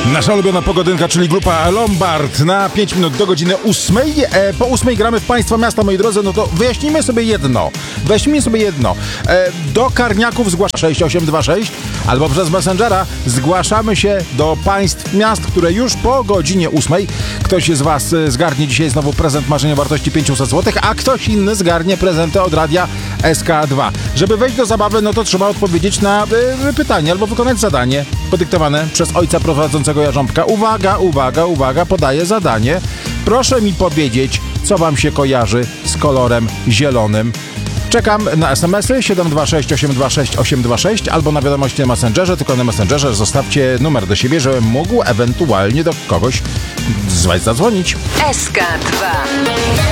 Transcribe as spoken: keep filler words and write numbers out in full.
Nasza ulubiona pogodynka, czyli grupa Lombard na pięć minut do godziny ósmej. E, po ósmej gramy w Państwa miasta, moi drodzy. No to wyjaśnijmy sobie jedno. Wyjaśnijmy sobie jedno. E, do Karniaków zgłasza sześć osiem dwa sześć albo przez Messengera zgłaszamy się do państw miast, które już po godzinie ósmej. Ktoś z Was zgarnie dzisiaj znowu prezent marzenia wartości pięćset złotych, a ktoś inny zgarnie prezenty od radia S K dwa. Żeby wejść do zabawy, no to trzeba odpowiedzieć na y, pytanie albo wykonać zadanie podyktowane przez ojca prowadzącego Jarząbka. Uwaga, uwaga, uwaga, podaję zadanie. Proszę mi powiedzieć, co Wam się kojarzy z kolorem zielonym. Czekam na es em esy siedem dwa sześć osiem dwa sześć osiem dwa sześć albo na wiadomości na Messengerze, tylko na Messengerze zostawcie numer do siebie, żebym mógł ewentualnie do kogoś z Was zadzwonić. S K dwa.